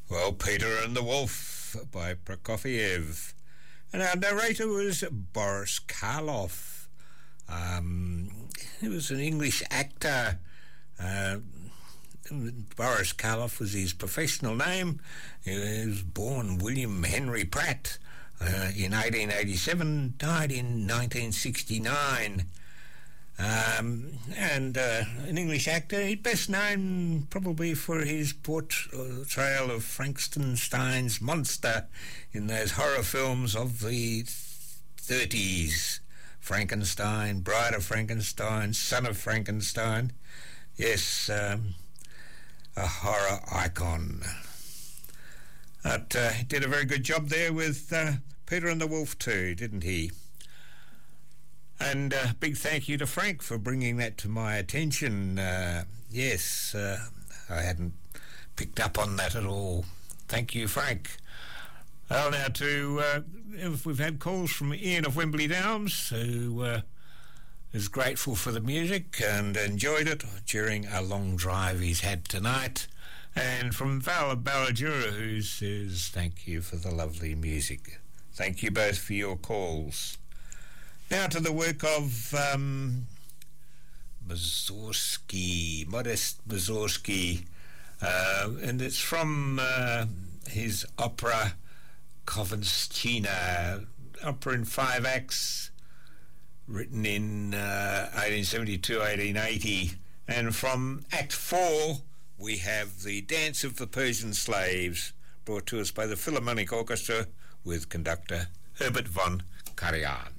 Well, Peter and the Wolf by Prokofiev. And our narrator was Boris Karloff. He was an English actor. Boris Karloff was his professional name. He was born William Henry Pratt in 1887, died in 1969. And an English actor. He's best known probably for his portrayal of Frankenstein's monster in those horror films of the 30s. Frankenstein, Bride of Frankenstein, Son of Frankenstein. Yes, a horror icon. But he did a very good job there with Peter and the Wolf too, didn't he? And a big thank you to Frank for bringing that to my attention. Yes, I hadn't picked up on that at all. Thank you, Frank. Well, now we've had calls from Ian of Wembley Downs, who is grateful for the music and enjoyed it during a long drive he's had tonight. And from Val of Ballajura, who says thank you for the lovely music. Thank you both for your calls. Now to the work of Mussorgsky, Modest Mussorgsky, and it's from his opera Kovnschina, opera in 5 acts, written in 1872-1880. And from Act 4, we have The Dance of the Persian Slaves, brought to us by the Philharmonic Orchestra with conductor Herbert von Karajan.